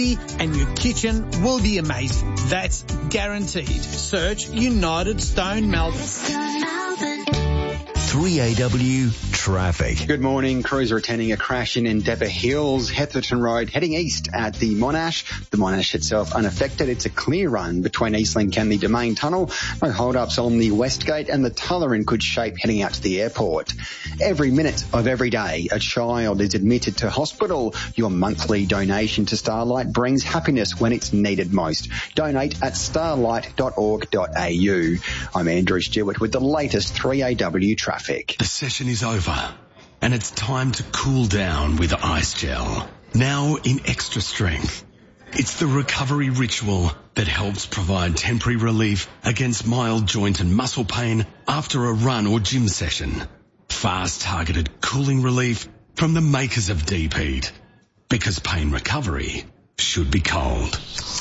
and your kitchen will be amazing. That's guaranteed. Search United Stone Melbourne. 3AW Traffic. Good morning. Crews are attending a crash in Endeavour Hills, Heatherton Road, heading east at the Monash. The Monash itself unaffected. It's a clear run between Eastlink and the Domain Tunnel. No hold-ups on the West Gate, and the Tull are in good shape heading out to the airport. Every minute of every day, a child is admitted to hospital. Your monthly donation to Starlight brings happiness when it's needed most. Donate at starlight.org.au. I'm Andrew Stewart with the latest 3AW Traffic. The session is over, and it's time to cool down with Ice Gel. Now in extra strength. It's the recovery ritual that helps provide temporary relief against mild joint and muscle pain after a run or gym session. Fast targeted cooling relief from the makers of Deep Heat. Because pain recovery should be cold.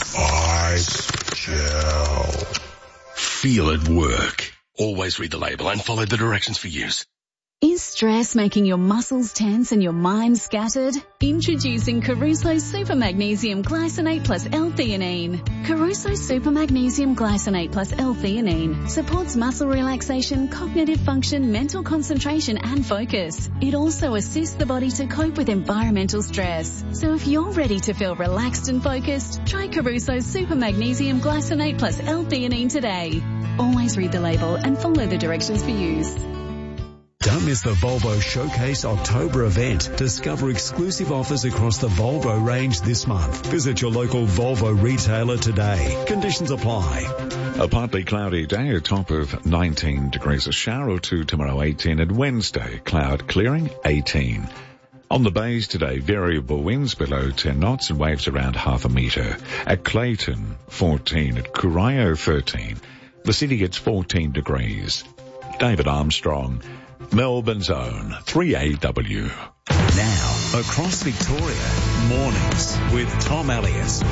Ice Gel. Feel it work. Always read the label and follow the directions for use. Is stress making your muscles tense and your mind scattered? Introducing Caruso Super Magnesium Glycinate plus L-theanine. Caruso Super Magnesium Glycinate plus L-theanine supports muscle relaxation, cognitive function, mental concentration and focus. It also assists the body to cope with environmental stress. So if you're ready to feel relaxed and focused, try Caruso Super Magnesium Glycinate plus L-theanine today. Always read the label and follow the directions for use. Don't miss the Volvo Showcase October event. Discover exclusive offers across the Volvo range this month. Visit your local Volvo retailer today. Conditions apply. A partly cloudy day, a top of 19 degrees, a shower or two tomorrow, 18, and Wednesday, cloud clearing, 18. On the bays today, variable winds below 10 knots and waves around half a metre. At Clayton, 14. At Corio, 13. The city gets 14 degrees. David Armstrong, Melbourne's own 3AW. Now, across Victoria, mornings with Tom Elliott.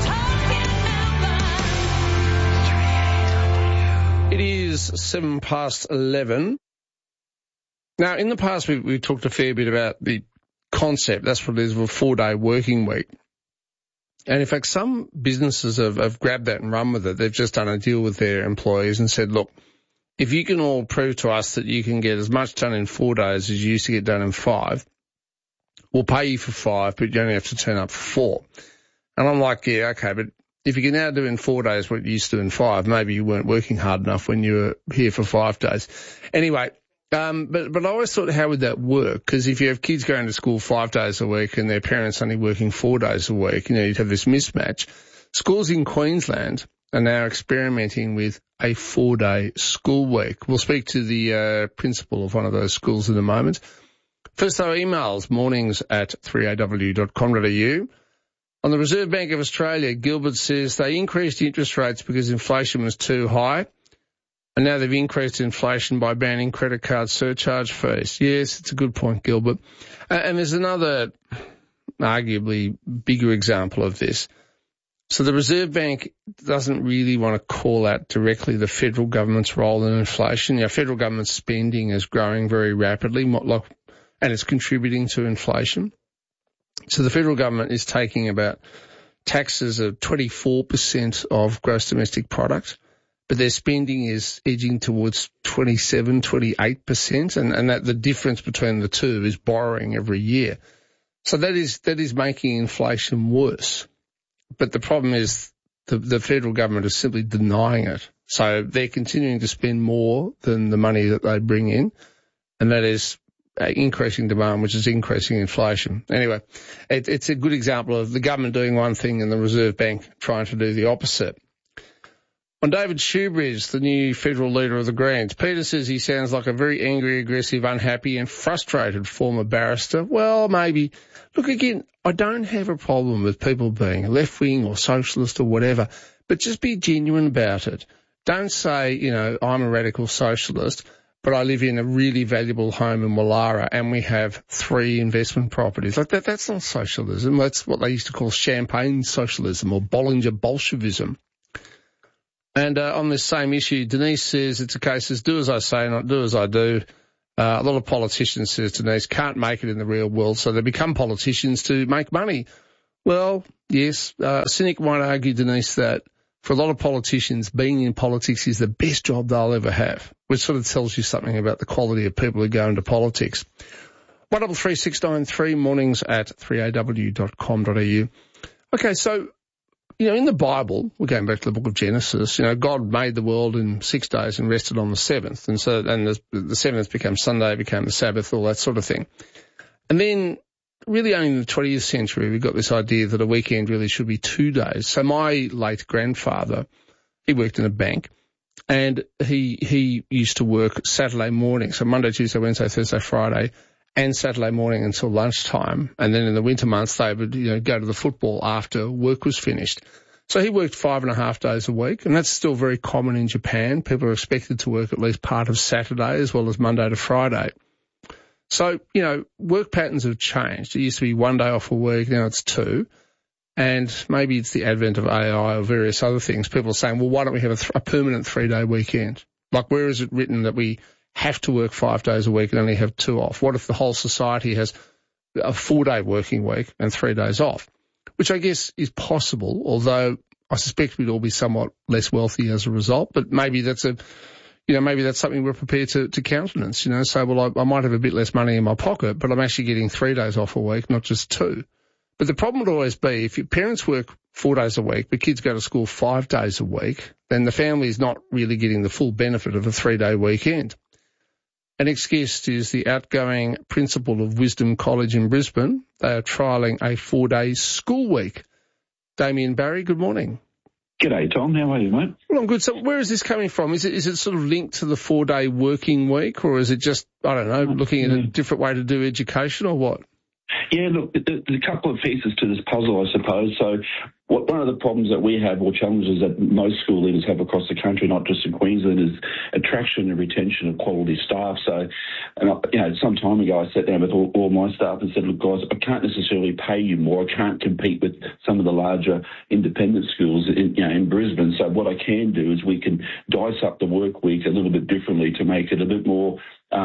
It is 11:07. Now, in the past, we've talked a fair bit about the concept, that's what it is, of a 4-day working week. And in fact, some businesses have grabbed that and run with it. They've just done a deal with their employees and said, look, if you can all prove to us that you can get as much done in 4 days as you used to get done in 5, we'll pay you for 5, but you only have to turn up for 4. And I'm like, yeah, okay, but if you can now do in 4 days what you used to in 5, maybe you weren't working hard enough when you were here for 5 days. Anyway, but I always thought, how would that work? Because if you have kids going to school 5 days a week and their parents only working 4 days a week, you'd have this mismatch. Schools in Queensland are now experimenting with a 4-day school week. We'll speak to the principal of one of those schools in a moment. First, though, emails, mornings@3aw.com.au. On the Reserve Bank of Australia, Gilbert says they increased interest rates because inflation was too high. And now they've increased inflation by banning credit card surcharge fees. Yes, it's a good point, Gilbert. And there's another arguably bigger example of this. So the Reserve Bank doesn't really want to call out directly the federal government's role in inflation. Federal government spending is growing very rapidly, and it's contributing to inflation. So the federal government is taking about taxes of 24% of gross domestic product, but their spending is edging towards 27, 28%, and that the difference between the two is borrowing every year. So that is making inflation worse. But the problem is the federal government is simply denying it. So they're continuing to spend more than the money that they bring in, and that is increasing demand, which is increasing inflation. Anyway, it's a good example of the government doing one thing and the Reserve Bank trying to do the opposite. On David Shoebridge, the new federal leader of the Greens, Peter says he sounds like a very angry, aggressive, unhappy and frustrated former barrister. Well, maybe. Look, again, I don't have a problem with people being left-wing or socialist or whatever, but just be genuine about it. Don't say, I'm a radical socialist, but I live in a really valuable home in Wallara and we have 3 investment properties. Like that's not socialism. That's what they used to call champagne socialism or Bollinger Bolshevism. And on this same issue, Denise says it's a case of do as I say, not do as I do. A lot of politicians, says Denise, can't make it in the real world, so they become politicians to make money. Well, yes. A cynic might argue, Denise, that for a lot of politicians, being in politics is the best job they'll ever have, which sort of tells you something about the quality of people who go into politics. 133693, mornings at 3aw.com.au. Okay, so, in the Bible, we're going back to the book of Genesis, God made the world in 6 days and rested on the seventh. And the seventh became Sunday, became the Sabbath, all that sort of thing. And then really only in the 20th century, we got this idea that a weekend really should be 2 days. So my late grandfather, he worked in a bank, and he used to work Saturday morning, so Monday, Tuesday, Wednesday, Thursday, Friday, and Saturday morning until lunchtime. And then in the winter months, they would, go to the football after work was finished. So he worked 5.5 days a week, and that's still very common in Japan. People are expected to work at least part of Saturday as well as Monday to Friday. So, work patterns have changed. It used to be 1 day off a week, now it's 2. And maybe it's the advent of AI or various other things. People are saying, well, why don't we have a permanent 3-day weekend? Like, where is it written that we have to work 5 days a week and only have 2 off? What if the whole society has a 4-day working week and 3 days off? Which I guess is possible, although I suspect we'd all be somewhat less wealthy as a result. But maybe that's maybe that's something we're prepared to countenance, say, well, I might have a bit less money in my pocket, but I'm actually getting 3 days off a week, not just 2. But the problem would always be if your parents work 4 days a week, but kids go to school 5 days a week, then the family is not really getting the full benefit of a 3-day weekend. Our next guest is the outgoing principal of Wisdom College in Brisbane. They are trialling a 4-day school week. Damien Barry, good morning. G'day, Tom. How are you, mate? Well, I'm good. So where is this coming from? Is it sort of linked to the 4-day working week, or is it just, I don't know, looking at a different way to do education, or what? Yeah, look, there's a couple of pieces to this puzzle, I suppose. So one of the problems that we have, or challenges that most school leaders have across the country, not just in Queensland, is attraction and retention of quality staff. So, some time ago I sat down with all my staff and said, look, guys, I can't necessarily pay you more. I can't compete with some of the larger independent schools in Brisbane. So what I can do is we can dice up the work week a little bit differently to make it a bit more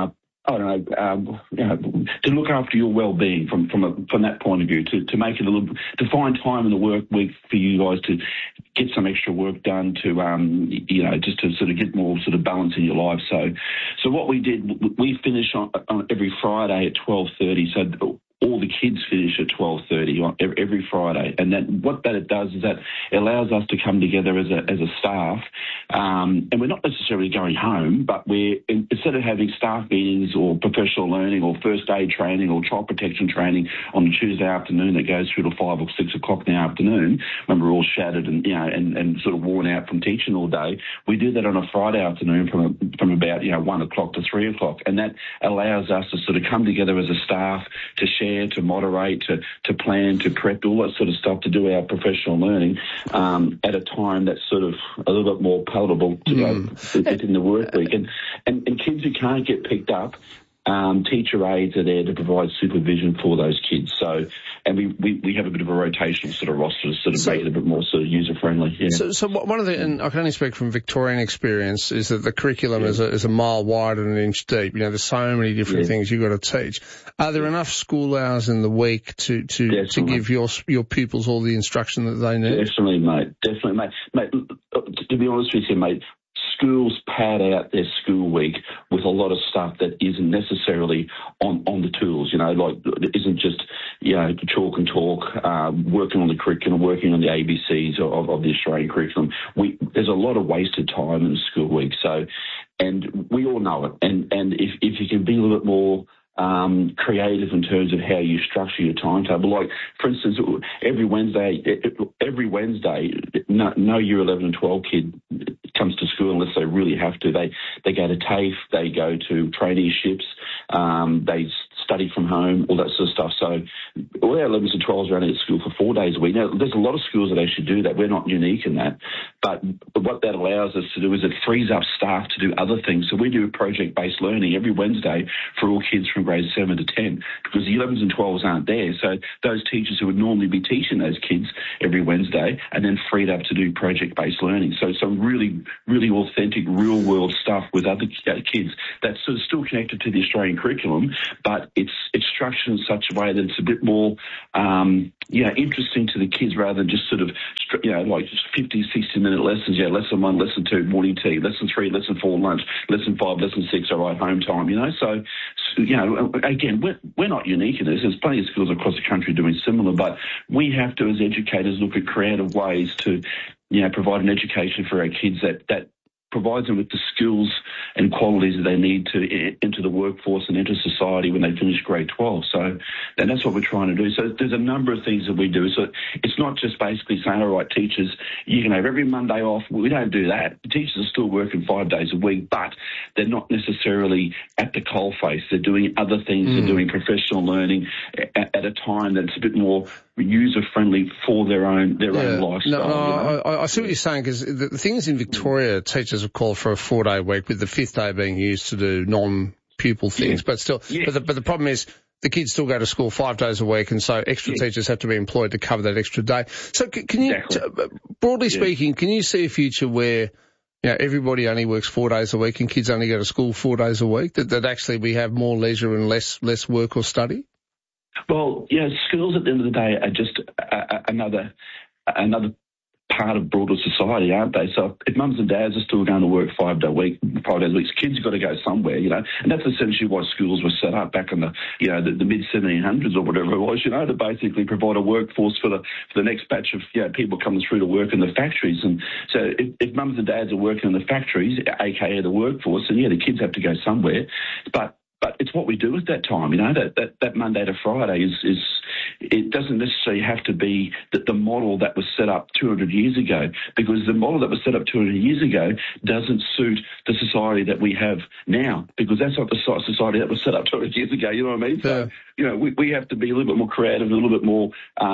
to look after your well-being from that point of view, to make it to find time in the work week for you guys to get some extra work done, to just to sort of get more sort of balance in your life. So what we did, we finish on every Friday at 12:30. So all the kids finish at 12:30 every Friday, and what it does is that it allows us to come together as a staff, and we're not necessarily going home, but instead of having staff meetings or professional learning or first aid training or child protection training on a Tuesday afternoon that goes through to 5 or 6 o'clock in the afternoon when we're all shattered and and sort of worn out from teaching all day, we do that on a Friday afternoon from about 1 o'clock to 3 o'clock, and that allows us to sort of come together as a staff to share, to moderate, to plan, to prep, all that sort of stuff, to do our professional learning at a time that's sort of a little bit more palatable within the work week. And kids who can't get picked up, teacher aides are there to provide supervision for those kids. So, and we have a bit of a rotational sort of roster to sort of make it a bit more sort of user-friendly. Yeah. So one of and I can only speak from Victorian experience, is that the curriculum is a mile wide and an inch deep. There's so many different things you've got to teach. Are there enough school hours in the week to give your pupils all the instruction that they need? Definitely, mate. Mate, to be honest with you, mate, schools pad out their school week with a lot of stuff that isn't necessarily on the tools, it isn't just, chalk and talk, working on the curriculum, working on the ABCs of the Australian curriculum. There's a lot of wasted time in the school week. So, and we all know it. And if you can be a little bit more creative in terms of how you structure your timetable. Like, for instance, every Wednesday, no year 11 and 12 kid comes to school unless they really have to. They go to TAFE, they go to traineeships, they study from home, all that sort of stuff. So all our 11s and 12s are only at school for 4 days a week. Now, there's a lot of schools that actually do that. We're not unique in that. But what that allows us to do is it frees up staff to do other things. So we do project-based learning every Wednesday for all kids from grades 7 to 10 because the 11s and 12s aren't there. So those teachers who would normally be teaching those kids every Wednesday are then freed up to do project-based learning. So some really, really authentic, real-world stuff with other kids that's sort of still connected to the Australian curriculum, but it's structured in such a way that it's a bit more interesting to the kids rather than just sort of, like 50, 60-minute lessons. Yeah, lesson 1, lesson 2, morning tea, lesson 3, lesson 4, lunch, lesson 5, lesson 6, all right, home time, So, again, we're not unique in this. There's plenty of schools across the country doing similar, but we have to, as educators, look at creative ways to, provide an education for our kids that provides them with the skills and qualities that they need to enter the workforce and enter society when they finish grade 12. So, and that's what we're trying to do. So there's a number of things that we do. So it's not just basically saying, all right, teachers, you can have every Monday off. We don't do that. The teachers are still working 5 days a week, but they're not necessarily at the coalface. They're doing other things. They're doing professional learning at a time that's a bit more user-friendly for their own lifestyle. I see what you're saying, because the things in Victoria, teachers have called for a 4-day week, with the 5th day being used to do non-pupil things. But still, but the problem is the kids still go to school 5 days a week, and so extra teachers have to be employed to cover that extra day. So can you, broadly speaking, can you see a future where everybody only works 4 days a week and kids only go to school 4 days a week, that actually we have more leisure and less work or study? Well, schools at the end of the day are just another part of broader society, aren't they? So if mums and dads are still going to work 5 days a week, kids have got to go somewhere, and that's essentially why schools were set up back in the mid-1700s or whatever it was, to basically provide a workforce for the next batch of people coming through to work in the factories. And so if mums and dads are working in the factories, aka the workforce, then the kids have to go somewhere. But it's what we do at that time, that Monday to Friday is it doesn't necessarily have to be the model that was set up 200 years ago, because the model that was set up 200 years ago doesn't suit the society that we have now, because that's not the society that was set up 200 years ago, you know what I mean? So, we have to be a little bit more creative, a little bit more,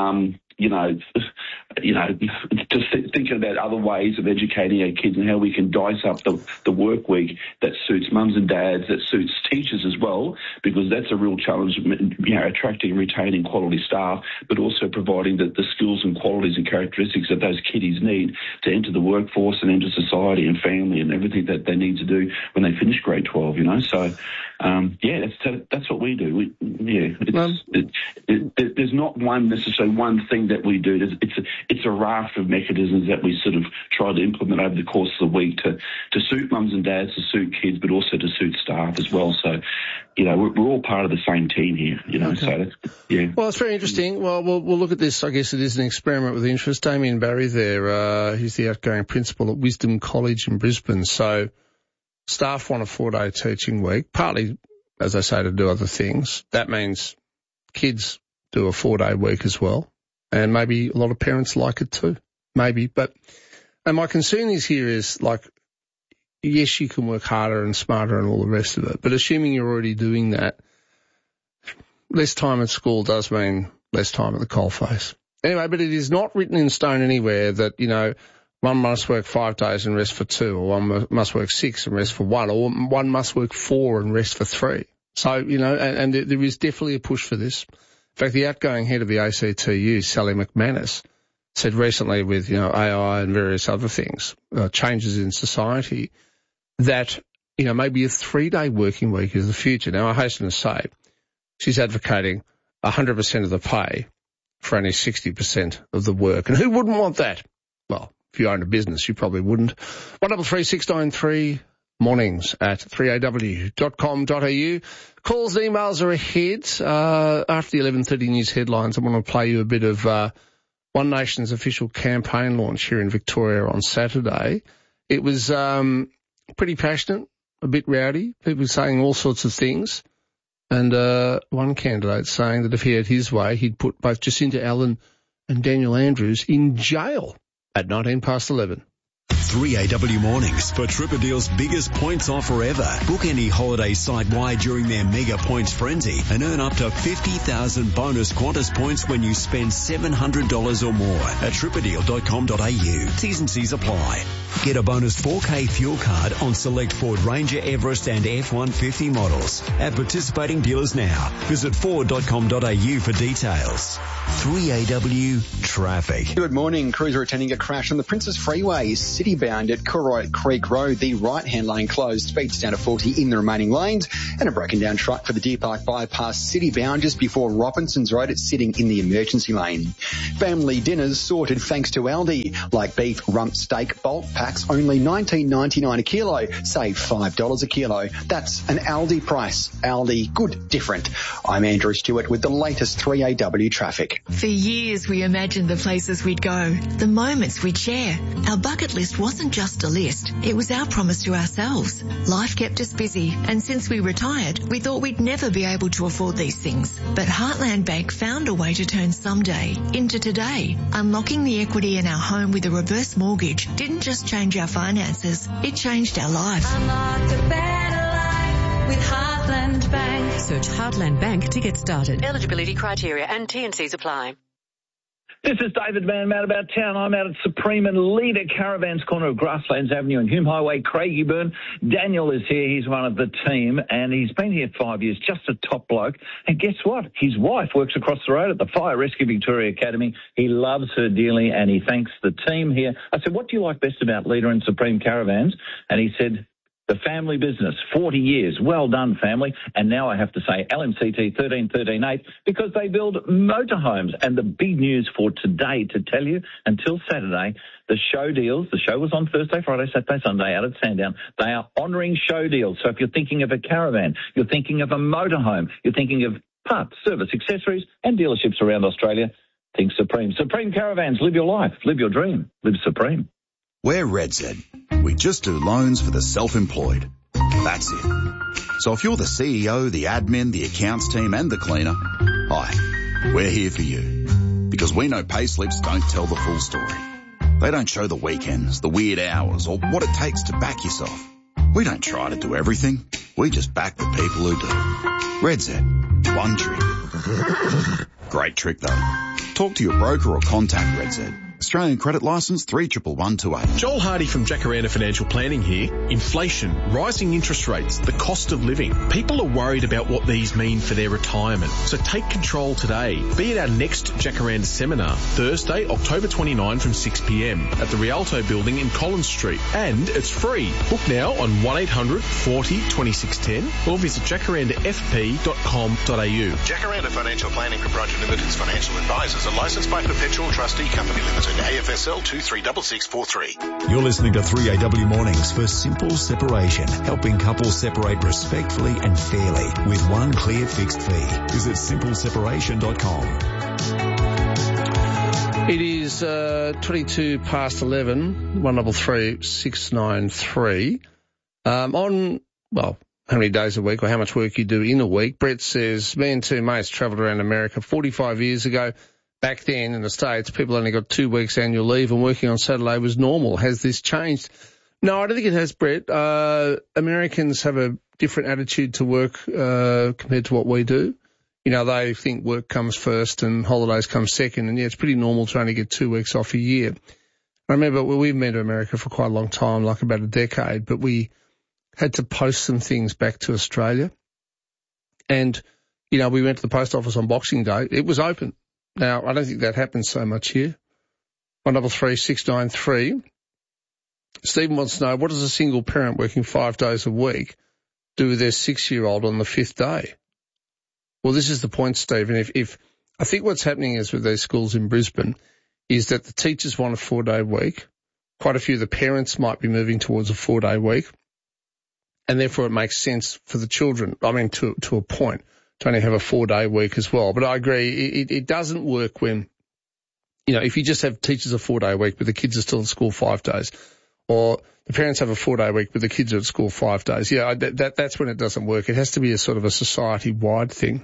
just thinking about other ways of educating our kids and how we can dice up the work week that suits mums and dads, that suits teachers as well, because that's a real challenge, attracting and retaining quality staff, but also providing the skills and qualities and characteristics that those kiddies need to enter the workforce and enter society and family and everything that they need to do when they finish grade 12, So, that's what we do. There's not necessarily one thing that we do. It's a raft of mechanisms that we sort of try to implement over the course of the week to suit mums and dads, to suit kids, but also to suit staff as well. So, we're all part of the same team here, Okay. So, Well, it's very interesting. Well, we'll look at this. I guess it is an experiment with interest. Damien Barry there, he's the outgoing principal at Wisdom College in Brisbane. So staff want a 4-day teaching week, partly, as I say, to do other things. That means kids do a 4-day week as well. And maybe a lot of parents like it too. Maybe. And my concern is yes, you can work harder and smarter and all the rest of it, but assuming you're already doing that, less time at school does mean less time at the coalface. Anyway, but it is not written in stone anywhere that, one must work 5 days and rest for 2, or one must work 6 and rest for 1, or one must work 4 and rest for 3. So, and there is definitely a push for this. In fact, the outgoing head of the ACTU, Sally McManus, said recently with, AI and various other things, changes in society, that, maybe a 3-day working week is the future. Now, I hasten to say, she's advocating 100% of the pay for only 60% of the work. And who wouldn't want that? Well, if you own a business, you probably wouldn't. 133693 mornings at 3aw.com.au. Calls and emails are ahead. After the 11:30 news headlines, I want to play you a bit of One Nation's official campaign launch here in Victoria on Saturday. It was pretty passionate, a bit rowdy, people saying all sorts of things. And one candidate saying that if he had his way, he'd put both Jacinta Allen and Daniel Andrews in jail at 11:19. 3AW Mornings for Tripadeal's biggest points offer ever. Book any holiday site-wide during their mega points frenzy and earn up to 50,000 bonus Qantas points when you spend $700 or more at tripadeal.com.au. T's and C's apply. Get a bonus 4K fuel card on select Ford Ranger, Everest and F-150 models at participating dealers now. Visit ford.com.au for details. 3AW Traffic. Good morning. Crews are attending a crash on the Princess Freeway, citybound at Curright Creek Road. The right-hand lane closed, speeds down to 40 in the remaining lanes, and a broken down truck for the Deer Park bypass citybound just before Robinson's Road. It's sitting in the emergency lane. Family dinners sorted thanks to Aldi, like beef rump steak bulk packs, only $19.99 a kilo. Save $5 a kilo. That's an Aldi price. Aldi, good, different. I'm Andrew Stewart with the latest 3AW traffic. For years we imagined the places we'd go, the moments we'd share. Our bucket list wasn't just a list, it was our promise to ourselves. Life kept us busy, and since we retired, we thought we'd never be able to afford these things. But Heartland Bank found a way to turn someday into today. Unlocking the equity in our home with a reverse mortgage didn't just change our finances, it changed our lives. Unlock a better life with Heartland Bank. Search Heartland Bank to get started. Eligibility criteria and T&Cs apply. This is David Mann, out about town. I'm out at Supreme and Leader Caravans, corner of Grasslands Avenue and Hume Highway, Craigieburn. Daniel is here. He's one of the team, and he's been here 5 years, just a top bloke. And guess what? His wife works across the road at the Fire Rescue Victoria Academy. He loves her dearly, and he thanks the team here. I said, what do you like best about Leader and Supreme Caravans? And he said, the family business, 40 years. Well done, family. And now I have to say LMCT 13138 because they build motorhomes. And the big news for today to tell you, until Saturday, the show deals, the show was on Thursday, Friday, Saturday, Sunday out at Sandown. They are honouring show deals. So if you're thinking of a caravan, you're thinking of a motorhome, you're thinking of parts, service, accessories and dealerships around Australia, think Supreme. Supreme Caravans, live your life, live your dream, live Supreme. We're RedZ. We just do loans for the self-employed. That's it. So if you're the CEO, the admin, the accounts team and the cleaner, hi, we're here for you. Because we know payslips don't tell the full story. They don't show the weekends, the weird hours, or what it takes to back yourself. We don't try to do everything. We just back the people who do. RedZ. One trick. Great trick though. Talk to your broker or contact RedZ. Australian credit licence 311128. Joel Hardy from Jacaranda Financial Planning here. Inflation, rising interest rates, the cost of living. People are worried about what these mean for their retirement. So take control today. Be at our next Jacaranda seminar, Thursday, October 29 from 6 p.m. at the Rialto building in Collins Street. And it's free. Book now on 1800 40 2610 or visit jacarandafp.com.au. Jacaranda Financial Planning Proprietary Limited's financial advisors are licensed by Perpetual Trustee Company Limited. AFSL 236643. You're listening to 3AW Mornings for simple separation, helping couples separate respectfully and fairly with one clear fixed fee. Visit simpleseparation.com. It is 22 past 11, 133 693. On, well, how many days a week or how much work you do in a week. Brett says, me and two mates travelled around America 45 years ago. Back then in the States, people only got 2 weeks annual leave and working on Saturday was normal. Has this changed? No, I don't think it has, Brett. Americans have a different attitude to work compared to what we do. You know, they think work comes first and holidays come second. And, yeah, it's pretty normal to only get 2 weeks off a year. I remember we've been to America for quite a long time, like about a decade, but we had to post some things back to Australia. And, you know, we went to the post office on Boxing Day. It was open. Now, I don't think that happens so much here. 133 693. Stephen wants to know, what does a single parent working 5 days a week do with their 6-year-old on the 5th day? Well, this is the point, Stephen. If I think what's happening is with these schools in Brisbane is that the teachers want a 4-day week. Quite a few of the parents might be moving towards a 4-day week. And therefore it makes sense for the children, I mean, to a point, to only have a 4-day week as well. But I agree, it doesn't work when, you know, if you just have teachers a 4-day week but the kids are still at school 5 days, or the parents have a 4-day week but the kids are at school 5 days. Yeah, that's when it doesn't work. It has to be a sort of a society-wide thing.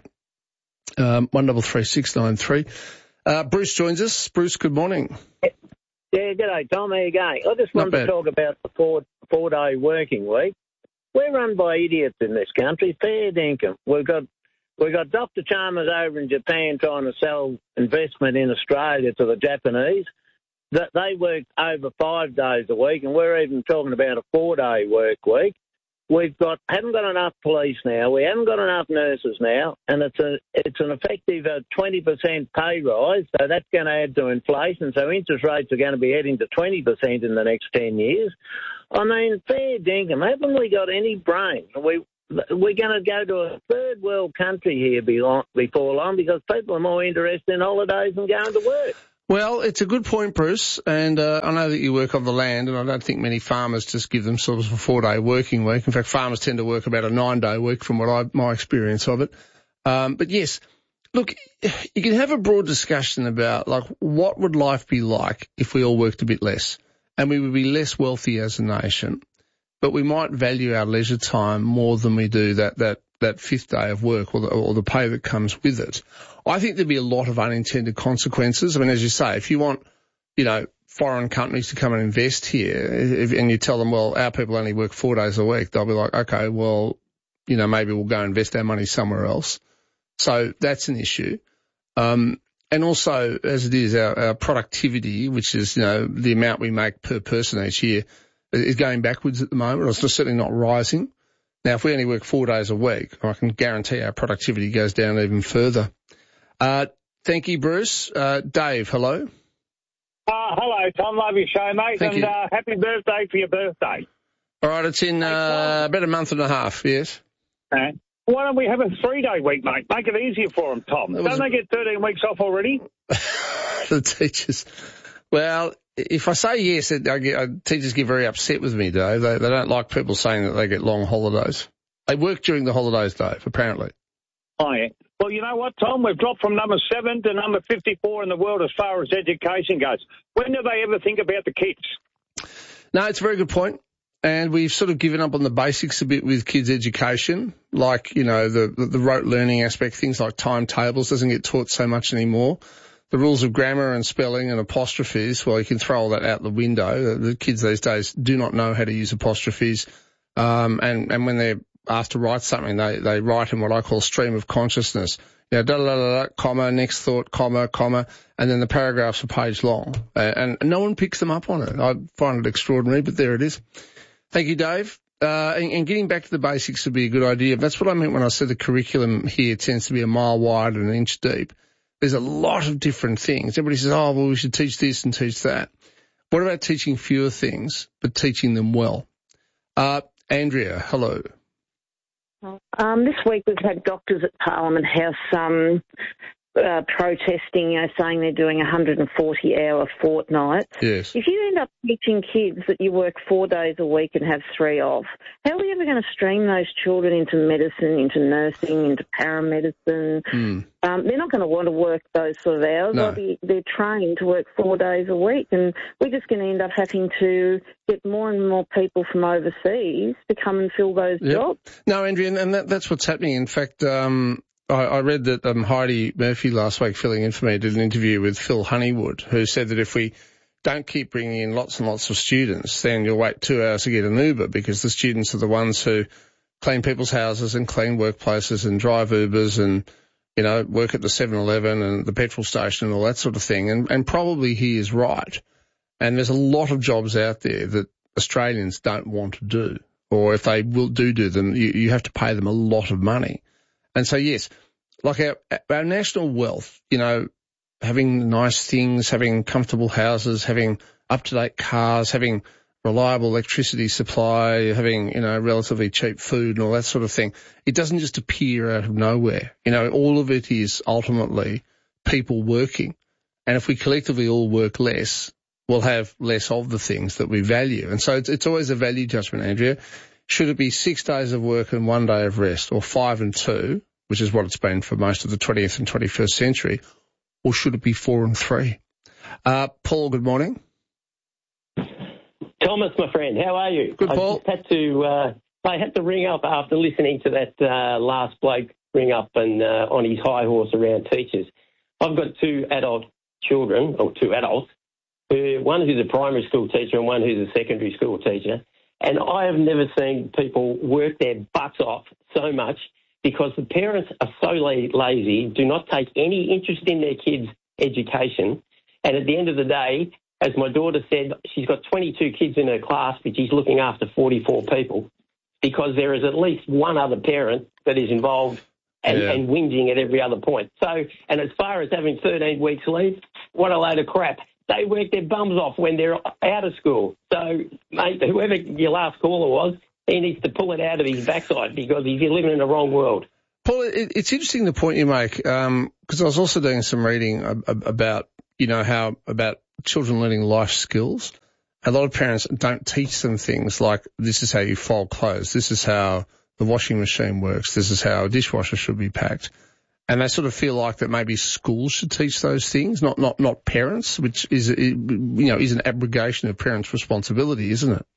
133 693. Bruce joins us. Bruce, good morning. Yeah, G'day, Tom. How you going? I just wanted to talk about the four-day working week. We're run by idiots in this country, fair dinkum. We've got Dr. Chalmers over in Japan trying to sell investment in Australia to the Japanese. That they work over 5 days a week, and we're even talking about a 4-day work week. Haven't got enough police now. We haven't got enough nurses now, and it's an effective 20% pay rise. So that's going to add to inflation. So interest rates are going to be heading to 20% in the next 10 years. I mean, fair dinkum. Haven't we got any brains? We're going to go to a third world country here before long because people are more interested in holidays than going to work. Well, it's a good point, Bruce, and I know that you work on the land, and I don't think many farmers just give themselves a 4-day working week. In fact, farmers tend to work about a 9-day week from my experience of it. But yes, look, you can have a broad discussion about, like, what would life be like if we all worked a bit less, and we would be less wealthy as a nation, but we might value our leisure time more than we do that fifth day of work or the pay that comes with it. I think there'd be a lot of unintended consequences. I mean, as you say, if you want, foreign companies to come and invest here, and you tell them, well, our people only work 4 days a week, they'll be like, okay, well, maybe we'll go invest our money somewhere else. So that's an issue. And also, as it is, our productivity, which is, the amount we make per person each year, is going backwards at the moment, or it's certainly not rising. Now, if we only work 4 days a week, I can guarantee our productivity goes down even further. Thank you, Bruce. Dave, hello. Hello, Tom. Love your show, mate. Thank you. Happy birthday for your birthday. All right, it's in about a month and a half, yes. Why don't we have a 3-day week, mate? Make it easier for them, Tom. Don't they get 13 weeks off already? The teachers. Well, if I say yes, teachers get very upset with me, Dave. They don't like people saying that they get long holidays. They work during the holidays, Dave, apparently. Oh, yeah. Well, you know what, Tom? We've dropped from number 7 to number 54 in the world as far as education goes. When do they ever think about the kids? No, it's a very good point. And we've sort of given up on the basics a bit with kids' education, like, the rote learning aspect, things like timetables doesn't get taught so much anymore. The rules of grammar and spelling and apostrophes, well, you can throw all that out the window. The kids these days do not know how to use apostrophes. And when they're asked to write something, they write in what I call stream of consciousness. Comma, next thought, comma, and then the paragraphs are page long. And no one picks them up on it. I find it extraordinary, but there it is. Thank you, Dave. And getting back to the basics would be a good idea. That's what I meant when I said the curriculum here tends to be a mile wide and an inch deep. There's a lot of different things. Everybody says, oh, well, we should teach this and teach that. What about teaching fewer things, but teaching them well? Andrea, hello. This week we've had doctors at Parliament House protesting, saying they're doing 140-hour fortnights. Yes. If you end up teaching kids that you work 4 days a week and have 3 off, how are we ever going to stream those children into medicine, into nursing, into paramedicine? They're not going to want to work those sort of hours. No. They're trained to work 4 days a week, and we're just going to end up having to get more and more people from overseas to come and fill those jobs. No, Andrea, and that's what's happening. In fact, I read that Heidi Murphy last week, filling in for me, did an interview with Phil Honeywood, who said that if we don't keep bringing in lots and lots of students, then you'll wait 2 hours to get an Uber, because the students are the ones who clean people's houses and clean workplaces and drive Ubers and, work at the 7-Eleven and the petrol station and all that sort of thing. And probably he is right. And there's a lot of jobs out there that Australians don't want to do, or if they will do them, you have to pay them a lot of money. And so, yes, like our national wealth, having nice things, having comfortable houses, having up-to-date cars, having reliable electricity supply, having, relatively cheap food and all that sort of thing, it doesn't just appear out of nowhere. All of it is ultimately people working. And if we collectively all work less, we'll have less of the things that we value. And so it's always a value judgment, Andrea. Should it be 6 days of work and 1 day of rest, or 5 and 2, which is what it's been for most of the 20th and 21st century, or should it be 4 and 3? Paul, good morning. Thomas, my friend, how are you? Good, Paul. I had to ring up after listening to that last bloke ring up and on his high horse around teachers. I've got 2 adult children, or 2 adults, one who's a primary school teacher and one who's a secondary school teacher, and I have never seen people work their butts off so much because the parents are so lazy, do not take any interest in their kids' education, and at the end of the day, as my daughter said, she's got 22 kids in her class, but she's looking after 44 people because there is at least one other parent that is involved and whinging at every other point. So, and as far as having 13 weeks leave, what a load of crap. They work their bums off when they're out of school. So, mate, whoever your last caller was, he needs to pull it out of his backside because he's living in the wrong world. Paul, it's interesting the point you make, because I was also doing some reading about, about children learning life skills. A lot of parents don't teach them things like this is how you fold clothes, this is how the washing machine works, this is how a dishwasher should be packed. And they sort of feel like that maybe schools should teach those things, not parents, which is an abrogation of parents' responsibility, isn't it?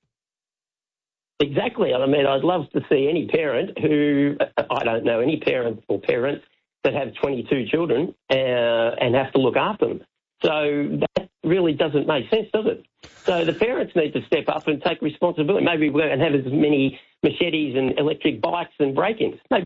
Exactly. I mean, I'd love to see any parent I don't know any parent or parents that have 22 children and have to look after them. So that really doesn't make sense, does it? So the parents need to step up and take responsibility. Maybe we won't have as many machetes and electric bikes and break-ins. Maybe.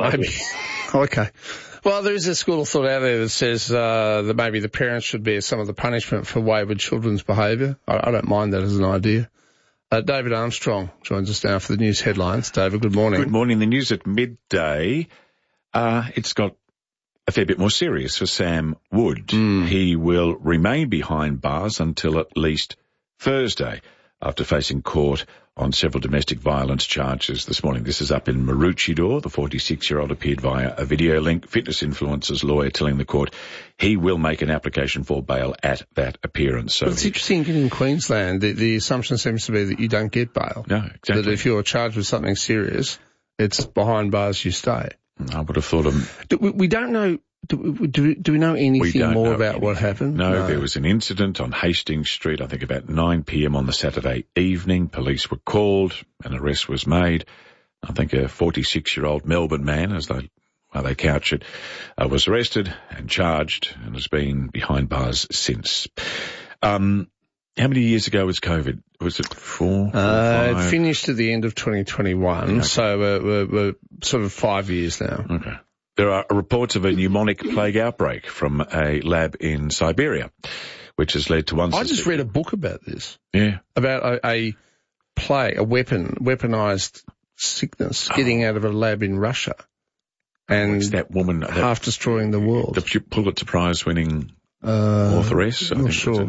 Okay. Well, there is a school of thought out there that says that maybe the parents should bear some of the punishment for wayward children's behaviour. I don't mind that as an idea. David Armstrong joins us now for the news headlines. David, good morning. Good morning. The news at midday, it's got a fair bit more serious for Sam Wood. He will remain behind bars until at least Thursday after facing court on several domestic violence charges this morning. This is up in Maroochydore. The 46-year-old appeared via a video link. Fitness influencer's lawyer telling the court he will make an application for bail at that appearance. So it's interesting in Queensland, the assumption seems to be that you don't get bail. No, exactly. That if you're charged with something serious, it's behind bars you stay. I would have thought we don't know. Do we know anything more about what happened? No, there was an incident on Hastings Street, I think about 9 p.m. on the Saturday evening. Police were called, an arrest was made. I think a 46-year-old Melbourne man, as they couch it, was arrested and charged and has been behind bars since. How many years ago was COVID? Was it 4? It finished at the end of 2021, okay. So we're sort of 5 years now. Okay. There are reports of a pneumonic plague outbreak from a lab in Siberia, which has led to one... I just read a book about this. Yeah. About a plague, weaponized sickness getting out of a lab in Russia. And it's that woman... half destroying the world. The Pulitzer Prize-winning... authoress. I'm not sure.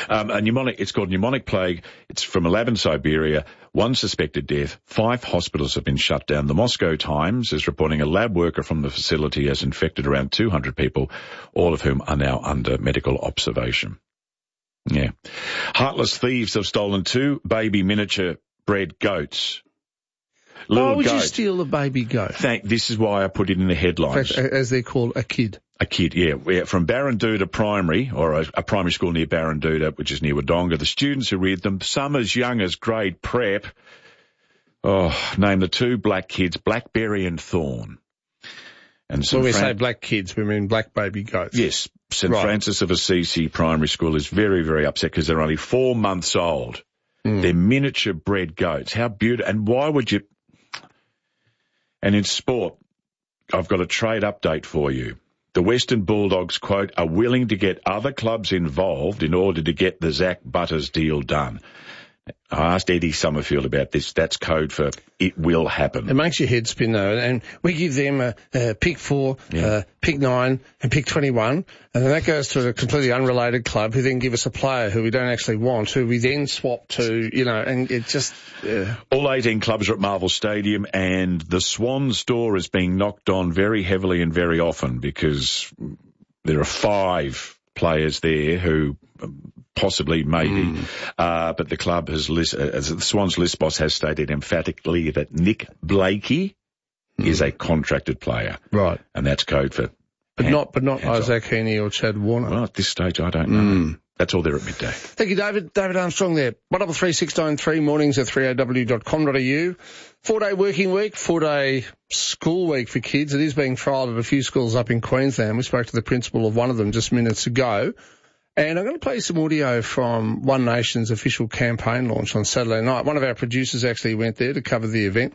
It's called pneumonic plague. It's from a lab in Siberia. One suspected death. 5 hospitals have been shut down. The Moscow Times is reporting a lab worker from the facility has infected around 200 people, all of whom are now under medical observation. Yeah. Heartless thieves have stolen 2 baby miniature bred goats. Why would you steal a baby goat? This is why I put it in the headlines. In fact, as they're called, a kid. A kid, yeah. From Barranduda Primary, or a primary school near Barranduda, which is near Wodonga. The students who reared them, some as young as grade prep, name the 2 black kids, Blackberry and Thorn. And when we say black kids, we mean black baby goats. Yes. St. Francis of Assisi Primary School is very, very upset because they're only 4 months old. They're miniature bred goats. How beautiful. And why would you... And in sport, I've got a trade update for you. The Western Bulldogs, quote, are willing to get other clubs involved in order to get the Zach Butters deal done. I asked Eddie Summerfield about this. That's code for it will happen. It makes your head spin, though. And we give them pick 4, pick 9, and pick 21. And then that goes to a completely unrelated club who then give us a player who we don't actually want, who we then swap to, and it just... All 18 clubs are at Marvel Stadium, and the Swans door is being knocked on very heavily and very often because there are 5 players there who... possibly, maybe, but the club has the Swans list boss has stated emphatically that Nick Blakey is a contracted player, right? And that's code for, but not Isaac Heaney or Chad Warner. Well, at this stage, I don't know. That's all there at midday. Thank you, David. David Armstrong there. 133693 mornings at 3aw.com.au. 4-day working week, 4-day school week for kids. It is being trialled at a few schools up in Queensland. We spoke to the principal of one of them just minutes ago. And I'm going to play some audio from One Nation's official campaign launch on Saturday night. One of our producers actually went there to cover the event.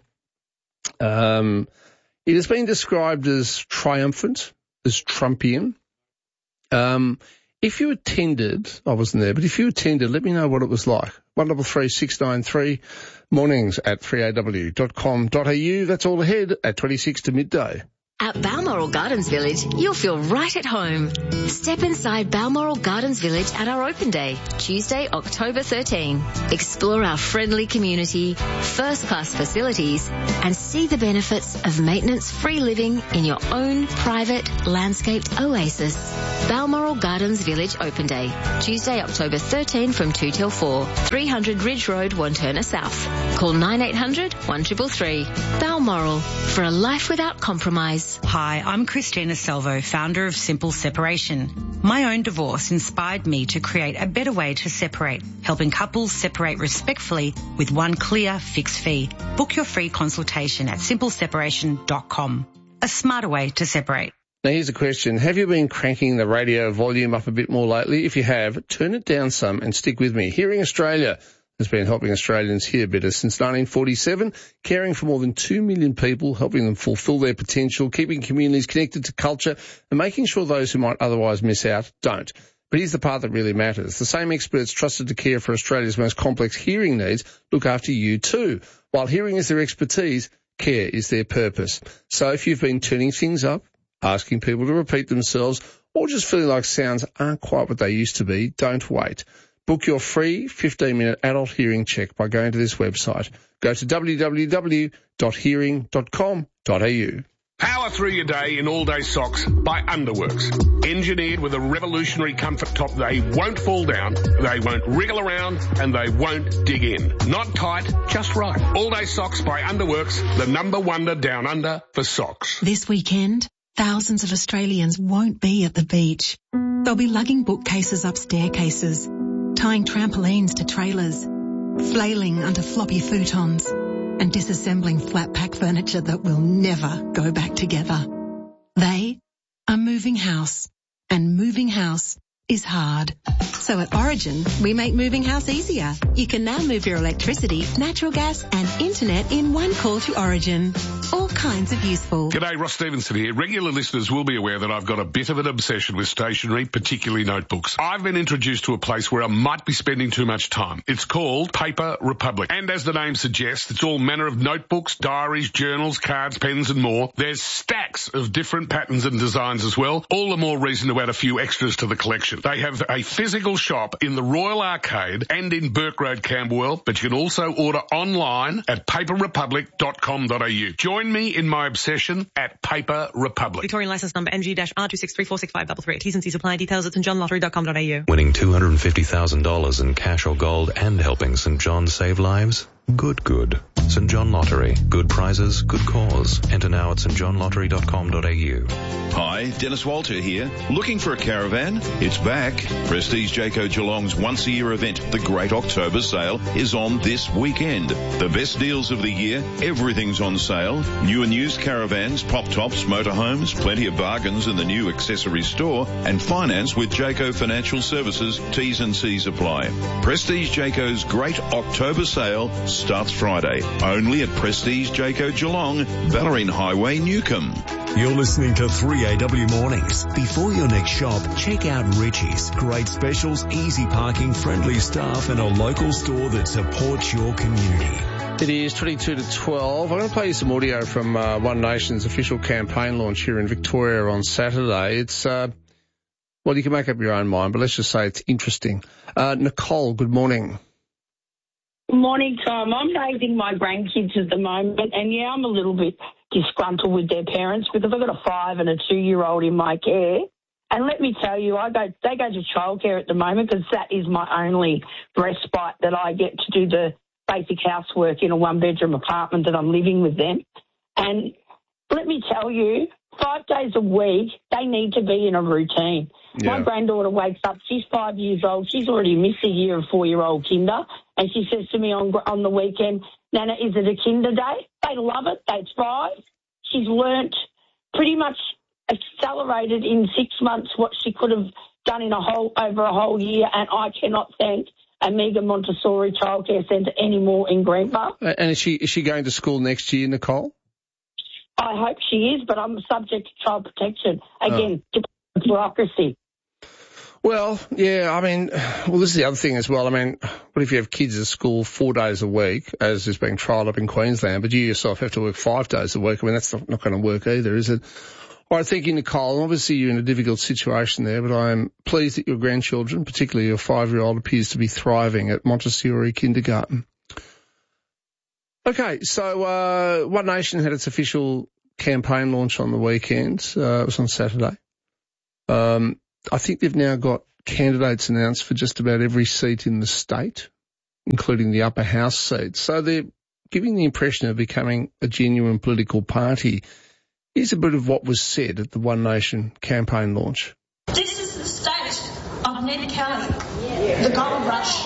It has been described as triumphant, as Trumpian. If you attended, I wasn't there, but if you attended, let me know what it was like. 133693, mornings at 3aw.com.au. That's all ahead at 26 to midday. At Balmoral Gardens Village, you'll feel right at home. Step inside Balmoral Gardens Village at our open day, Tuesday, October 13. Explore our friendly community, first-class facilities, and see the benefits of maintenance-free living in your own private, landscaped oasis. Balmoral Gardens Village Open Day, Tuesday, October 13 from 2 till 4, 300 Ridge Road, Wantirna South. Call 9800 1333. Balmoral, for a life without compromise. Hi, I'm Christina Salvo, founder of Simple Separation. My own divorce inspired me to create a better way to separate, helping couples separate respectfully with one clear fixed fee. Book your free consultation at simpleseparation.com. A smarter way to separate. Now, here's a question. Have you been cranking the radio volume up a bit more lately? If you have, turn it down some and stick with me. Hearing Australia has been helping Australians hear better since 1947, caring for more than 2 million people, helping them fulfil their potential, keeping communities connected to culture, and making sure those who might otherwise miss out don't. But here's the part that really matters. The same experts trusted to care for Australia's most complex hearing needs look after you too. While hearing is their expertise, care is their purpose. So if you've been turning things up, asking people to repeat themselves, or just feeling like sounds aren't quite what they used to be, don't wait. Book your free 15-minute adult hearing check by going to this website. Go to www.hearing.com.au. Power through your day in all-day socks by Underworks. Engineered with a revolutionary comfort top, they won't fall down, they won't wriggle around, and they won't dig in. Not tight, just right. All-day socks by Underworks, the number wonder down under for socks. This weekend, thousands of Australians won't be at the beach. They'll be lugging bookcases up staircases, tying trampolines to trailers, flailing under floppy futons, and disassembling flat-pack furniture that will never go back together. They are moving house, and moving house is hard. So at Origin, we make moving house easier. You can now move your electricity, natural gas and internet in one call to Origin. All kinds of useful. G'day, Ross Stevenson here. Regular listeners will be aware that I've got a bit of an obsession with stationery, particularly notebooks. I've been introduced to a place where I might be spending too much time. It's called Paper Republic. And as the name suggests, it's all manner of notebooks, diaries, journals, cards, pens and more. There's stacks of different patterns and designs as well. All the more reason to add a few extras to the collection. They have a physical shop in the Royal Arcade and in Burke Road, Camberwell, but you can also order online at paperrepublic.com.au. Join me in my obsession at Paper Republic. Victorian license number MG-R26346533. T's and C's apply. Details at stjohnlottery.com.au. Winning $250,000 in cash or gold and helping St John save lives? Good. St John Lottery. Good prizes, good cause. Enter now at stjohnlottery.com.au. Hi, Dennis Walter here. Looking for a caravan? It's back. Prestige Jayco Geelong's once-a-year event, the Great October Sale, is on this weekend. The best deals of the year, everything's on sale. New and used caravans, pop-tops, motorhomes, plenty of bargains in the new accessory store, and finance with Jayco Financial Services. T's and C's apply. Prestige Jayco's Great October Sale starts Friday, only at Prestige Jayco Geelong, Ballerine Highway, Newcombe. You're listening to 3AW Mornings. Before your next shop, check out Richie's. Great specials, easy parking, friendly staff, and a local store that supports your community. It is 22 to 12. I'm going to play you some audio from One Nation's official campaign launch here in Victoria on Saturday. It's, well, you can make up your own mind, but let's just say it's interesting. Nicole, good morning. Good morning, Tom. I'm raising my grandkids at the moment, and yeah, I'm a little bit disgruntled with their parents because I've got a 5 and a 2-year-old in my care. And let me tell you, they go to childcare at the moment because that is my only respite that I get to do the basic housework in a 1-bedroom apartment that I'm living with them. And let me tell you, 5 days a week, they need to be in a routine. Yeah. My granddaughter wakes up, she's 5 years old, she's already missed a year of 4-year-old kinder, and she says to me on the weekend, Nana, is it a kinder day? They love it, they thrive. She's learnt pretty much accelerated in 6 months what she could have done in over a whole year, and I cannot thank Amiga Montessori Childcare Centre anymore in Greenville. And is she going to school next year, Nicole? I hope she is, but I'm subject to child protection. Again, bureaucracy. Well, yeah, I mean, this is the other thing as well. I mean, what if you have kids at school 4 days a week, as is being trialled up in Queensland, but you yourself have to work 5 days a week? I mean, that's not going to work either, is it? All right, thank you, Nicole. Obviously, you're in a difficult situation there, but I am pleased that your grandchildren, particularly your 5-year-old, appears to be thriving at Montessori Kindergarten. Okay, so One Nation had its official campaign launch on the weekend. It was on Saturday. I think they've now got candidates announced for just about every seat in the state, including the upper house seats. So they're giving the impression of becoming a genuine political party. Here's a bit of what was said at the One Nation campaign launch. This is the state of Ned Kelly, the gold rush.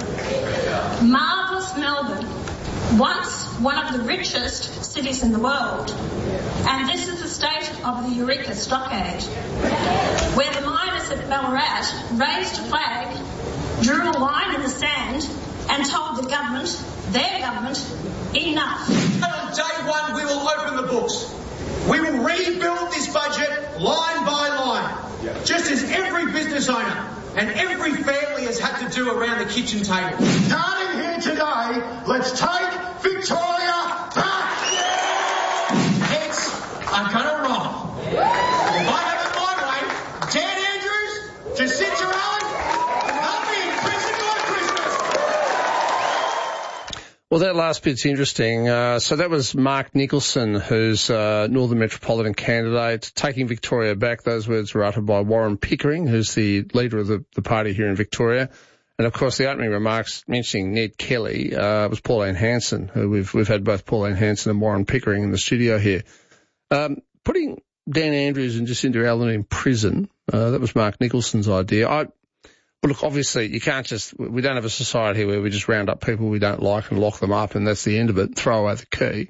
Marvellous Melbourne, once one of the richest cities in the world. And this is the state of the Eureka Stockade, where the miners at Ballarat raised a flag, drew a line in the sand, and told the government, their government, enough. And on day one, we will open the books. We will rebuild this budget line by line, just as every business owner and every family has had to do around the kitchen table. Starting here today, let's take Victoria back! Heads are going to roll. If I have it my way, Dan Andrews, Jacinta Allen, they'll be in prison by Christmas. Well, that last bit's interesting. So that was Mark Nicholson, who's Northern Metropolitan candidate, taking Victoria back. Those words were uttered by Warren Pickering, who's the leader of the party here in Victoria. And, of course, the opening remarks mentioning Ned Kelly was Pauline Hanson, who we've had both Pauline Hanson and Warren Pickering in the studio here. Putting Dan Andrews and Jacinta Allen in prison, that was Mark Nicholson's idea. Well, look, obviously, you can't we don't have a society where we just round up people we don't like and lock them up and that's the end of it, throw away the key.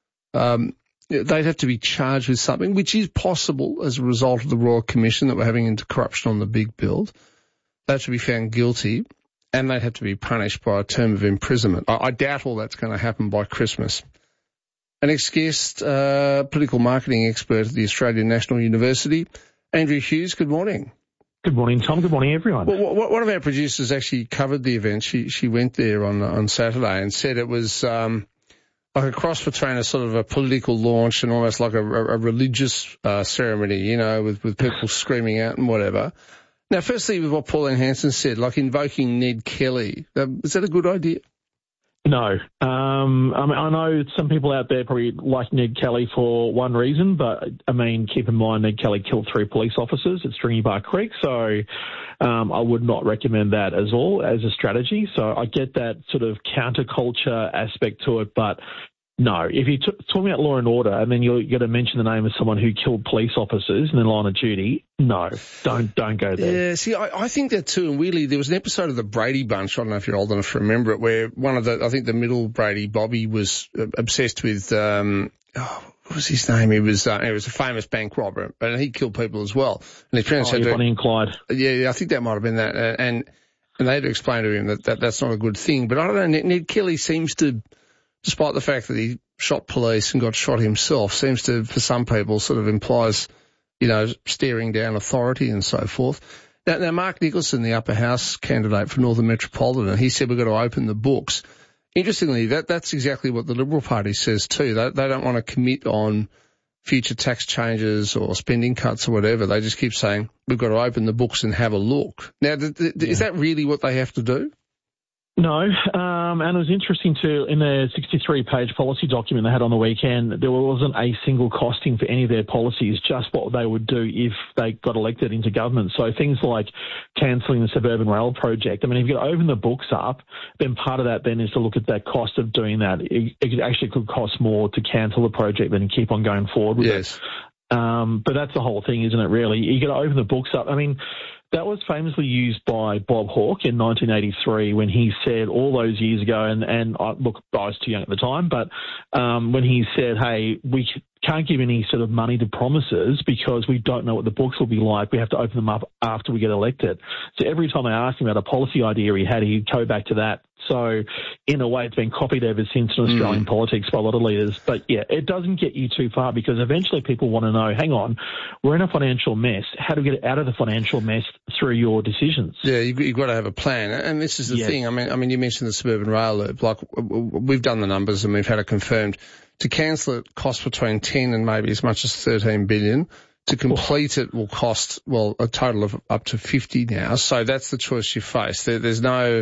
They'd have to be charged with something, which is possible as a result of the Royal Commission that we're having into corruption on the big build. They have to be found guilty and they'd have to be punished by a term of imprisonment. I doubt all that's going to happen by Christmas. Our next guest, political marketing expert at the Australian National University, Andrew Hughes. Good morning. Good morning, Tom. Good morning, everyone. Well, one of our producers actually covered the event. She went there on Saturday and said it was like a cross between a sort of a political launch and almost like a religious ceremony, you know, with people screaming out and whatever. Now, firstly, with what Pauline Hanson said, like invoking Ned Kelly, is that a good idea? No. I mean, I know some people out there probably like Ned Kelly for one reason, but, I mean, keep in mind Ned Kelly killed 3 police officers at Stringy Bar Creek, so I would not recommend that as a strategy. So I get that sort of counterculture aspect to it, but no. If you're talking about law and order and then you're going to mention the name of someone who killed police officers in the line of duty, no, don't go there. Yeah, see, I think that too. And weirdly, there was an episode of the Brady Bunch, I don't know if you're old enough to remember it, where I think the middle Brady, Bobby, was obsessed with, what was his name? He was a famous bank robber, and he killed people as well. And his parents had to, Bonnie and Clyde. Yeah, I think that might have been that. And they had to explain to him that that's not a good thing. But I don't know, Ned Kelly seems to, despite the fact that he shot police and got shot himself, seems to, for some people, sort of implies, you know, staring down authority and so forth. Now Mark Nicholson, the upper house candidate for Northern Metropolitan, he said we've got to open the books. Interestingly, that's exactly what the Liberal Party says too. They don't want to commit on future tax changes or spending cuts or whatever. They just keep saying we've got to open the books and have a look. Now, is that really what they have to do? No, and it was interesting too, in the 63-page policy document they had on the weekend, there wasn't a single costing for any of their policies, just what they would do if they got elected into government. So things like cancelling the suburban rail project. I mean, if you open the books up, then part of that then is to look at that cost of doing that. It actually could cost more to cancel the project than keep on going forward with it. But that's the whole thing, isn't it, really? You got to open the books up. I mean, That was famously used by Bob Hawke in 1983 when he said all those years ago, and I was too young at the time, but when he said, hey, we can't give any sort of money to promises because we don't know what the books will be like. We have to open them up after we get elected. So every time I asked him about a policy idea he had, he'd go back to that. So in a way, it's been copied ever since in Australian politics by a lot of leaders. But yeah, it doesn't get you too far because eventually people want to know, hang on, we're in a financial mess. How do we get out of the financial mess through your decisions? Yeah, you've got to have a plan. And this is the thing. I mean, you mentioned the suburban rail loop. Like, we've done the numbers and we've had it confirmed. To cancel it costs between 10 and maybe as much as 13 billion. To complete it will cost, well, a total of up to 50 now. So that's the choice you face. There's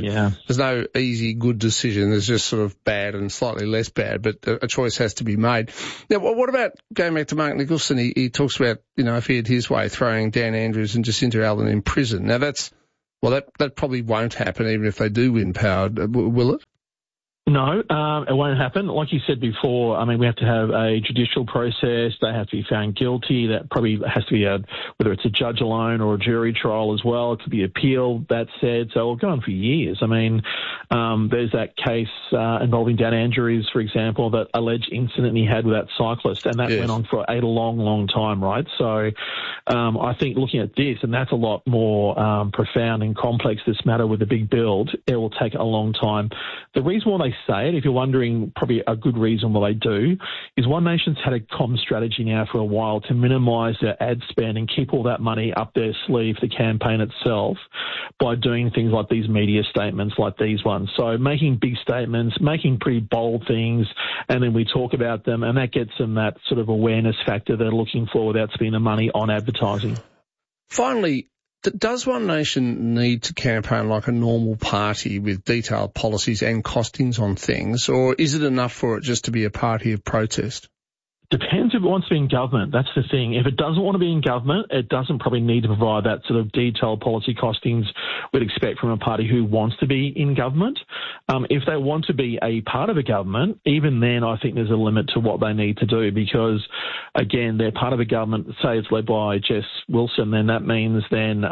no easy, good decision. There's just sort of bad and slightly less bad, but a choice has to be made. Now, what about going back to Mark Nicholson? He talks about, if he had his way, throwing Dan Andrews and Jacinta Allen in prison. Now that probably won't happen even if they do win power. Will it? No, it won't happen. Like you said before, I mean, we have to have a judicial process. They have to be found guilty. That probably has to be whether it's a judge alone or a jury trial as well. It could be appealed, that said. So it'll go on for years. I mean, there's that case involving Dan Andrews, for example, that alleged incident he had with that cyclist, and that went on for a long, long time, right? So I think looking at this, and that's a lot more profound and complex, this matter with the big build, it will take a long time. The reason why they say it, if you're wondering, probably a good reason why they do, is One Nation's had a comm strategy now for a while to minimise their ad spend and keep all that money up their sleeve, the campaign itself, by doing things like these media statements like these ones. So making big statements, making pretty bold things, and then we talk about them, and that gets them that sort of awareness factor they're looking for without spending the money on advertising. Finally, does One Nation need to campaign like a normal party with detailed policies and costings on things, or is it enough for it just to be a party of protest? Depends if it wants to be in government. That's the thing. If it doesn't want to be in government, it doesn't probably need to provide that sort of detailed policy costings we'd expect from a party who wants to be in government. If they want to be a part of a government, even then I think there's a limit to what they need to do because, again, they're part of a government, say it's led by Jess Wilson, then that means then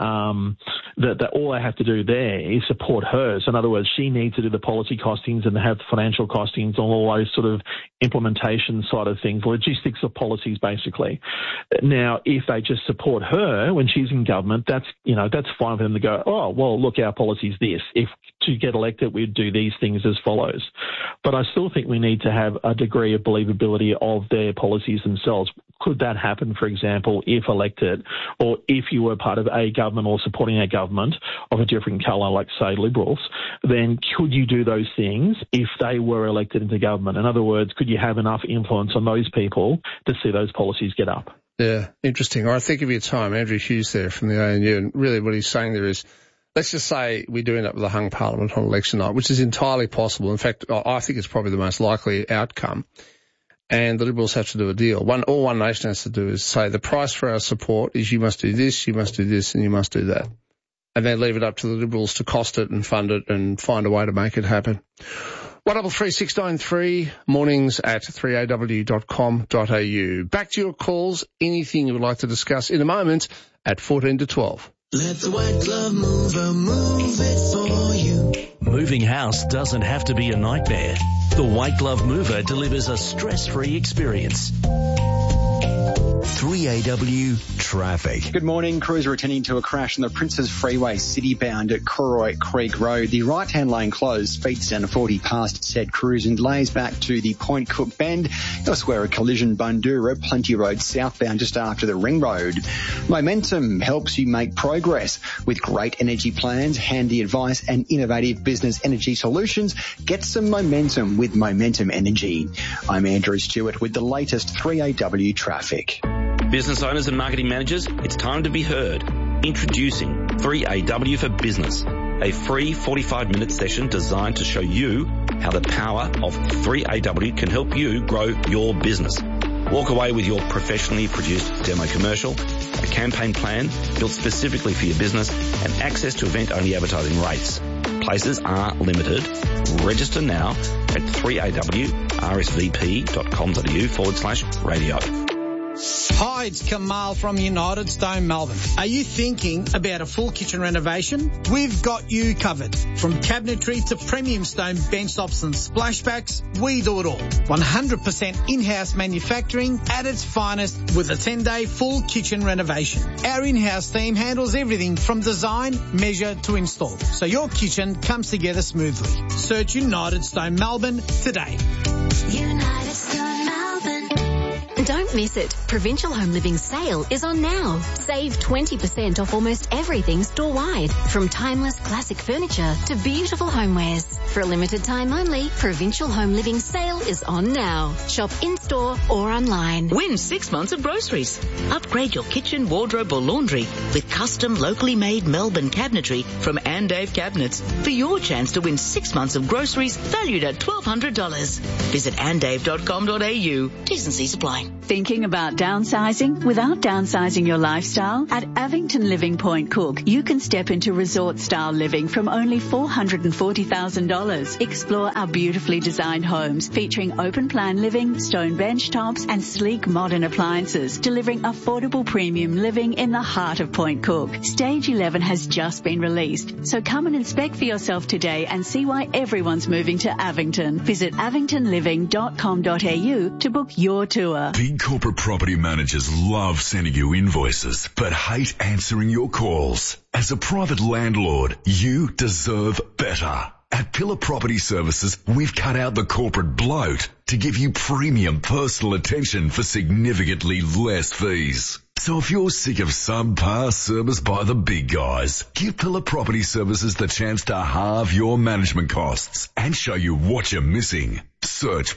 that all they have to do there is support her. So in other words, she needs to do the policy costings and have the financial costings on all those sort of implementation side of things, logistics of policies, basically. Now, if they just support her when she's in government, that's fine for them to go, oh, well, look, our policy's this. If to get elected, we'd do these things as follows. But I still think we need to have a degree of believability of their policies themselves. Could that happen, for example, if elected, or if you were part of a government or supporting a government of a different colour, like, say, Liberals, then could you do those things if they were elected into government? In other words, could you have enough influence on those people to see those policies get up? Yeah, interesting. All right, thank you for your time. Andrew Hughes there from the ANU, and really what he's saying there is, let's just say we do end up with a hung parliament on election night, which is entirely possible. In fact, I think it's probably the most likely outcome. And the Liberals have to do a deal. All One Nation has to do is say the price for our support is you must do this, you must do this, and you must do that. And then leave it up to the Liberals to cost it and fund it and find a way to make it happen. 133693, mornings at 3aw.com.au. Back to your calls, anything you would like to discuss in a moment at 14 to 12. Let the White Glove Mover move it for you. Moving house doesn't have to be a nightmare. The White Glove Mover delivers a stress-free experience. 3AW Traffic. Good morning. Crews are attending to a crash on the Princes Freeway city-bound at Cooroy Creek Road. The right-hand lane closed, speeds down to 40 past said crews and delays back to the Point Cook Bend. Elsewhere, a collision Bundoora, Plenty Road southbound just after the Ring Road. Momentum helps you make progress. With great energy plans, handy advice and innovative business energy solutions, get some momentum with Momentum Energy. I'm Andrew Stewart with the latest 3AW Traffic. Business owners and marketing managers, it's time to be heard. Introducing 3AW for Business, a free 45-minute session designed to show you how the power of 3AW can help you grow your business. Walk away with your professionally produced demo commercial, a campaign plan built specifically for your business, and access to event-only advertising rates. Places are limited. Register now at 3awrsvp.com.au/radio. Hi, it's Kamal from United Stone Melbourne. Are you thinking about a full kitchen renovation? We've got you covered. From cabinetry to premium stone bench tops and splashbacks, we do it all. 100% in-house manufacturing at its finest with a 10-day full kitchen renovation. Our in-house team handles everything from design, measure to install, so your kitchen comes together smoothly. Search United Stone Melbourne today. United Stone Melbourne. Don't miss it. Provincial Home Living sale is on now. Save 20% off almost everything store-wide, from timeless classic furniture to beautiful homewares. For a limited time only, Provincial Home Living sale is on now. Shop in-store or online. Win 6 months of groceries. Upgrade your kitchen, wardrobe or laundry with custom locally made Melbourne cabinetry from Ann Dave Cabinets for your chance to win 6 months of groceries valued at $1,200. Visit andave.com.au. T&Cs apply. Thinking about downsizing without downsizing your lifestyle? At Avington Living Point Cook, you can step into resort-style living from only $440,000. Explore our beautifully designed homes featuring open-plan living, stone bench tops and sleek modern appliances, delivering affordable premium living in the heart of Point Cook. Stage 11 has just been released, so come and inspect for yourself today and see why everyone's moving to Avington. Visit avingtonliving.com.au to book your tour. Big corporate property managers love sending you invoices, but hate answering your calls. As a private landlord, you deserve better. At Pillar Property Services, we've cut out the corporate bloat to give you premium personal attention for significantly less fees. So if you're sick of subpar service by the big guys, give Pillar Property Services the chance to halve your management costs and show you what you're missing. Search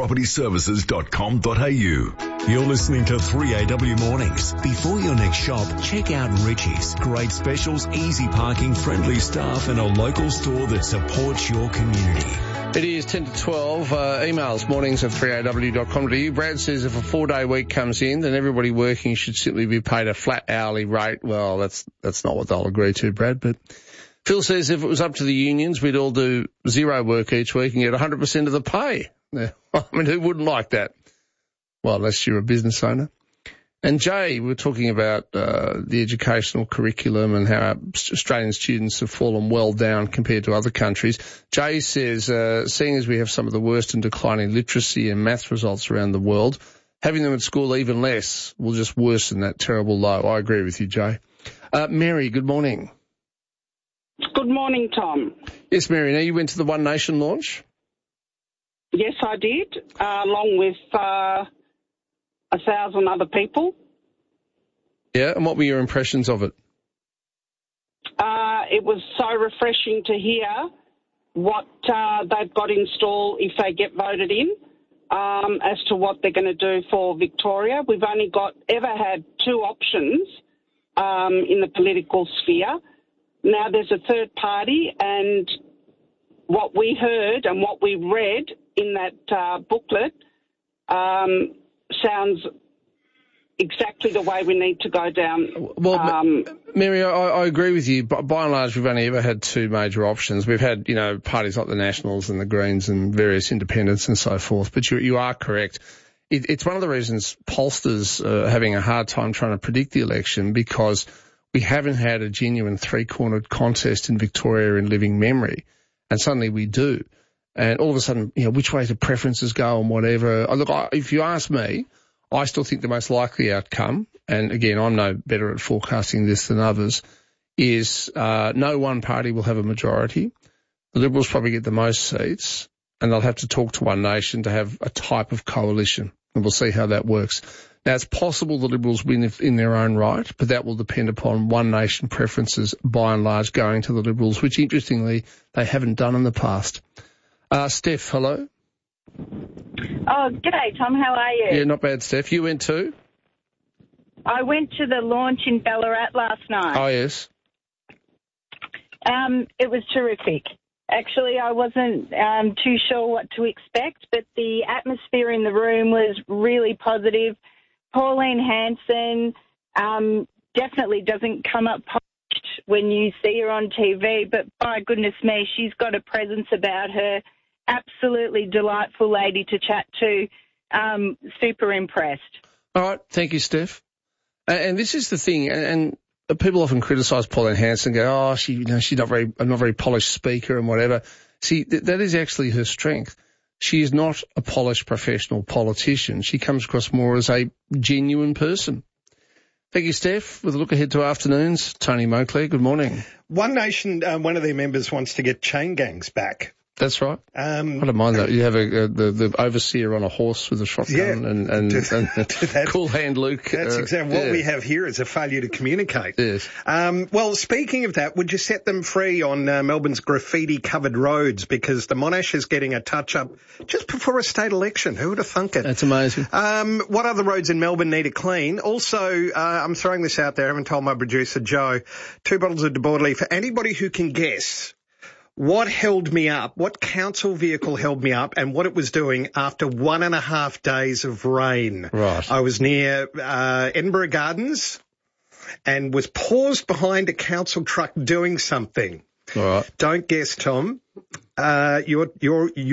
pillarpropertyservices.com.au. You're listening to 3AW Mornings. Before your next shop, check out Richie's. Great specials, easy parking, friendly staff and a local store that supports your community. It is 10 to 12. Emails, mornings at 3aw.com.au. Brad says if a 4-day week comes in, then everybody working should simply be paid a flat hourly rate. Well, that's not what they'll agree to, Brad, but Phil says if it was up to the unions, we'd all do zero work each week and get 100% of the pay. Yeah, I mean, who wouldn't like that? Well, unless you're a business owner. And Jay, we're talking about the educational curriculum and how Australian students have fallen well down compared to other countries. Jay says, seeing as we have some of the worst and declining literacy and maths results around the world, having them at school even less will just worsen that terrible low. I agree with you, Jay. Mary, good morning. Good morning, Tom. Yes, Mary. Now, you went to the One Nation launch? Yes, I did, along with 1,000 other people. Yeah, and what were your impressions of it? It was so refreshing to hear what they've got in store if they get voted in, as to what they're going to do for Victoria. We've only ever had two options in the political sphere. Now there's a third party, and what we heard and what we read in that booklet sounds exactly the way we need to go down. Well, Mary, I agree with you. By and large, we've only ever had two major options. We've had, parties like the Nationals and the Greens and various independents and so forth. But you are correct. It's one of the reasons pollsters are having a hard time trying to predict the election, because we haven't had a genuine three-cornered contest in Victoria in living memory. And suddenly we do. And all of a sudden, which way do preferences go and whatever. Look, if you ask me, I still think the most likely outcome, and again, I'm no better at forecasting this than others, is no one party will have a majority. The Liberals probably get the most seats, and they'll have to talk to One Nation to have a type of coalition, and we'll see how that works. Now, it's possible the Liberals win in their own right, but that will depend upon One Nation preferences, by and large, going to the Liberals, which, interestingly, they haven't done in the past. Steph, hello. Oh, g'day, Tom. How are you? Yeah, not bad, Steph. You went too? I went to the launch in Ballarat last night. Oh, yes. It was terrific. Actually, I wasn't too sure what to expect, but the atmosphere in the room was really positive. Pauline Hanson definitely doesn't come up polished when you see her on TV, but by goodness me, she's got a presence about her. Absolutely delightful lady to chat to. Super impressed. All right. Thank you, Steph. And this is the thing, and people often criticise Pauline Hanson and go, she's not a very polished speaker and whatever. See, that is actually her strength. She is not a polished professional politician. She comes across more as a genuine person. Thank you, Steph. With a look ahead to afternoons, Tony Monclair, good morning. One Nation, one of their members wants to get chain gangs back. That's right. I don't mind that. You have the overseer on a horse with a shotgun and Cool Hand Luke. That's exactly what we have here is a failure to communicate. Yes. Well, speaking of that, would you set them free on Melbourne's graffiti-covered roads? Because the Monash is getting a touch-up just before a state election. Who would have thunk it? That's amazing. What other roads in Melbourne need a clean? Also, I'm throwing this out there. I haven't told my producer, Joe. 2 bottles of De Bordelais for anybody who can guess what held me up, what council vehicle held me up and what it was doing after 1.5 days of rain. Right. I was near Edinburgh Gardens and was paused behind a council truck doing something. All right. Don't guess, Tom. You're